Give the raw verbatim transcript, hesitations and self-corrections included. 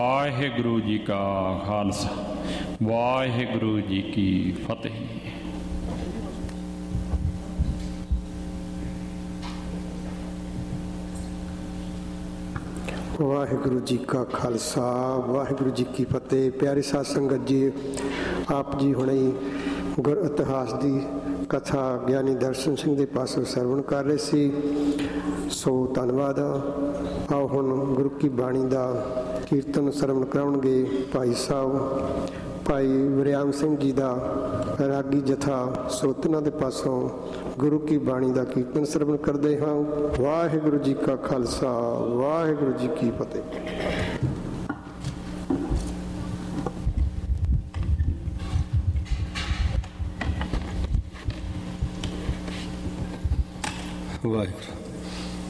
ਵਾਹਿਗੁਰੂ ਜੀ ਕਾ ਖਾਲਸਾ ਵਾਹਿਗੁਰੂ ਜੀ ਕੀ ਫਤਿਹ। ਵਾਹਿਗੁਰੂ ਜੀ ਕਾ ਖਾਲਸਾ ਵਾਹਿਗੁਰੂ ਜੀ ਕੀ ਫਤਿਹ। ਪਿਆਰੀ ਸਾਧ ਸੰਗਤ ਜੀ, ਆਪ ਜੀ ਹੁਣੇ ਗੁਰ ਇਤਿਹਾਸ ਦੀ ਕਥਾ ਗਿਆਨੀ ਦਰਸ਼ਨ ਸਿੰਘ ਦੇ ਪਾਸੋਂ ਸਰਵਣ ਕਰ ਰਹੇ ਸੀ, ਸੋ ਧੰਨਵਾਦ। ਆਓ ਹੁਣ ਗੁਰੂ ਕੀ ਬਾਣੀ ਦਾ ਕੀਰਤਨ ਸਰਵਣ ਕਰਾਉਣਗੇ ਭਾਈ ਸਾਹਿਬ ਭਾਈ ਵਰਿਆਮ ਸਿੰਘ ਜੀ ਦਾ ਰਾਗੀ ਜਥਾ, ਸੋ ਤਿੰਨਾਂ ਦੇ ਪਾਸੋਂ ਗੁਰੂ ਕੀ ਬਾਣੀ ਦਾ ਕੀਰਤਨ ਸਰਵਣ ਕਰਦੇ ਹਾਂ। ਵਾਹਿਗੁਰੂ ਜੀ ਕਾ ਖਾਲਸਾ ਵਾਹਿਗੁਰੂ ਜੀ ਕੀ ਫਤਿਹ। ਵਾਹਿਗੁਰੂ।